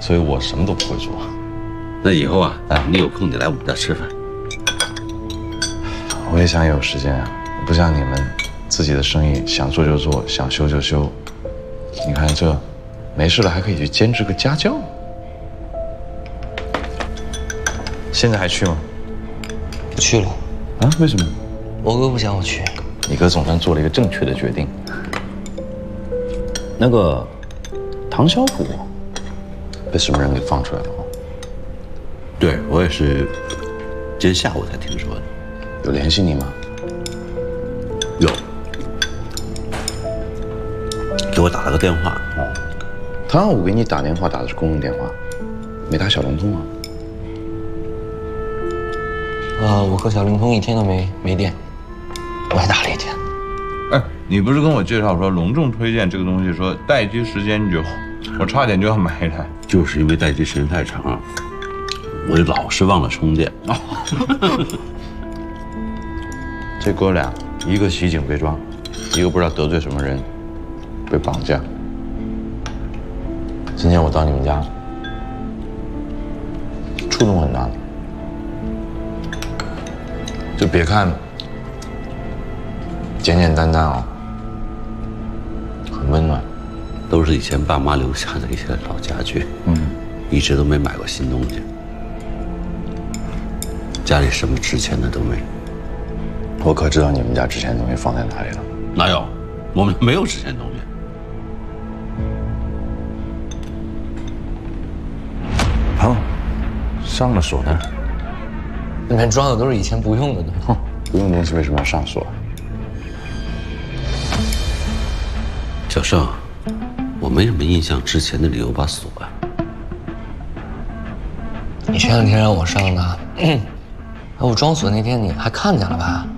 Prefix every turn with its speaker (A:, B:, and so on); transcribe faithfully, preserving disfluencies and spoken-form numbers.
A: 所以我什么都不会做。
B: 那以后啊，哎，你有空你来我们家吃饭。
A: 我也想有时间啊，不像你们，自己的生意想做就做，想休就休。你看这，没事了还可以去兼职个家教。现在还去吗？
C: 不去了。
A: 啊？为什么？
C: 我哥不想我去。
A: 你哥总算做了一个正确的决定。那个唐小虎被什么人给放出来了？
B: 对，我也是今天下午才听说的。
A: 有联系你吗？
B: 有，给我打了个电话。
A: 哦，唐小虎给你打电话打的是公用电话，没打小灵通啊？
C: 啊，我和小灵通一天都没没电，我还打了一天。
D: 哎，你不是跟我介绍说隆重推荐这个东西，说待机时间久，我差点就要买一台。
B: 就是因为待机时间太长，我就老是忘了充电。
A: 这哥俩，一个袭警被抓，一个不知道得罪什么人，被绑架。今天我到你们家，触动很大。就别看简简单单哦，很温暖，
B: 都是以前爸妈留下的一些老家具，嗯，一直都没买过新东西，家里什么值钱的都没。
A: 我可知道你们家值钱的东西放在哪里了。
B: 哪有？我们没有值钱的东西。
A: 好，上了锁呢。
C: 里面装的都是以前不用的东西。
A: 哼，不用东西为什么要上锁？
B: 小盛，我没什么印象之前的理由把锁啊。
C: 你前两天让我上的，哎，我装锁那天你还看见了吧？